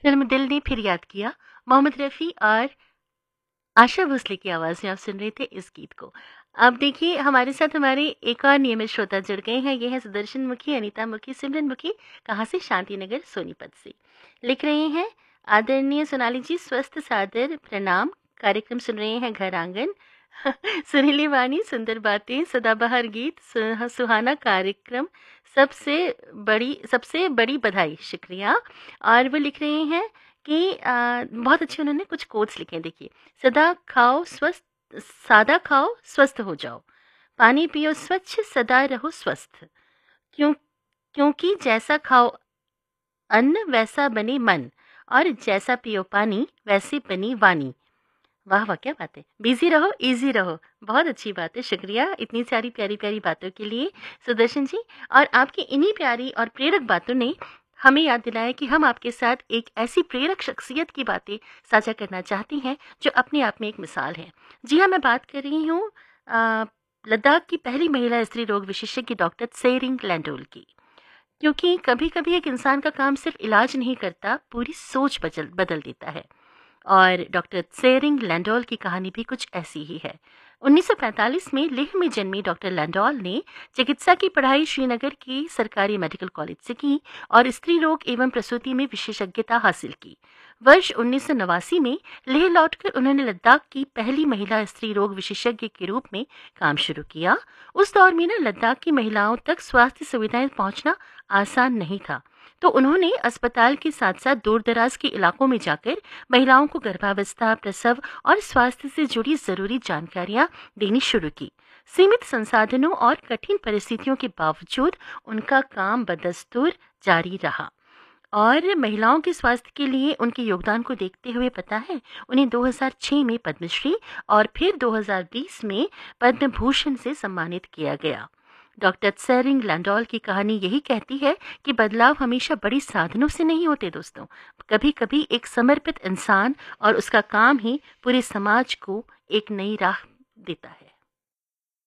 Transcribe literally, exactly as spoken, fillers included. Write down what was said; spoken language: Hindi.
फिल्म दिल ने फिर याद किया, मोहम्मद रफ़ी और आशा भोसले की आवाज़ में आप सुन रहे थे इस गीत को। अब देखिए हमारे साथ हमारे एक और नियमित श्रोता जुड़ गए हैं, ये हैं सुदर्शन मुखी, अनीता मुखी, सिमरन मुखी। कहाँ से? शांति नगर सोनीपत से। लिख रहे हैं, आदरणीय सोनाली जी स्वस्थ सादर प्रणाम, कार्यक्रम सुन रहे हैं घर आंगन। सुरीली वाणी, सुंदर बातें, सदाबहार गीत, सुहा- सुहाना कार्यक्रम, सबसे बड़ी सबसे बड़ी बधाई, शुक्रिया। और वो लिख रहे हैं कि अ, बहुत अच्छे उन्होंने कुछ कोट्स लिखे हैं, देखिए। सदा खाओ स्वस्थ, सादा खाओ स्वस्थ हो जाओ, पानी पियो स्वच्छ, सदा रहो स्वस्थ, क्यों क्योंकि जैसा खाओ अन्न वैसा बने मन, और जैसा पियो पानी वैसी बनी वाणी। वाह वाह, क्या बात है। बिजी रहो, इजी रहो, बहुत अच्छी बात है, शुक्रिया इतनी सारी प्यारी प्यारी बातों के लिए सुदर्शन जी। और आपकी इन्हीं प्यारी और प्रेरक बातों ने हमें याद दिलाया कि हम आपके साथ एक ऐसी प्रेरक शख्सियत की बातें साझा करना चाहती हैं जो अपने आप में एक मिसाल है। जी हाँ, मैं बात कर रही हूँ अ, लद्दाख की पहली महिला स्त्री रोग विशेषज्ञ डॉक्टर त्सेरिंग लैंडोल की। क्योंकि कभी कभी एक इंसान का काम सिर्फ इलाज नहीं करता, पूरी सोच बदल बदल देता है। और डॉक्टर त्सेरिंग लैंडोल की कहानी भी कुछ ऐसी ही है। उन्नीस सौ पैंतालीस में लेह में जन्मी डॉक्टर लैंडोल ने चिकित्सा की पढ़ाई श्रीनगर की सरकारी मेडिकल कॉलेज से की और स्त्री रोग एवं प्रसूति में विशेषज्ञता हासिल की। वर्ष उन्नीस सौ नवासी में लेह लौटकर उन्होंने लद्दाख की पहली महिला स्त्री रोग विशेषज्ञ के रूप में काम शुरू किया। उस दौर में ना लद्दाख की महिलाओं तक स्वास्थ्य सुविधाएं पहुंचना आसान नहीं था, तो उन्होंने अस्पताल के साथ साथ दूर दराज के इलाकों में जाकर महिलाओं को गर्भावस्था, प्रसव और स्वास्थ्य से जुड़ी जरूरी जानकारियां देनी शुरू की। सीमित संसाधनों और कठिन परिस्थितियों के बावजूद उनका काम बदस्तूर जारी रहा। और महिलाओं के स्वास्थ्य के लिए उनके योगदान को देखते हुए पता है, उन्हें दो हज़ार छह में पद्मश्री और फिर दो हज़ार बीस में पद्म भूषण से सम्मानित किया गया। डॉक्टर त्सेरिंग लैंडोल की कहानी यही कहती है कि बदलाव हमेशा बड़ी साधनों से नहीं होते दोस्तों, कभी कभी एक समर्पित इंसान और उसका काम ही पूरे समाज को एक नई राह देता है।